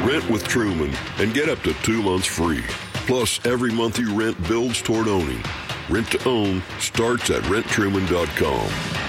Rent with Truman and get up to 2 months free. Plus, every month you rent builds toward owning. Rent to own starts at renttruman.com.